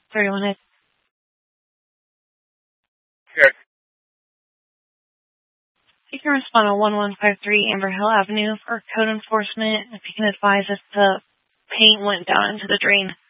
31. Sure. You can respond on 1153 Amber Hill Avenue for code enforcement. If you can advise if the paint went down into the drain.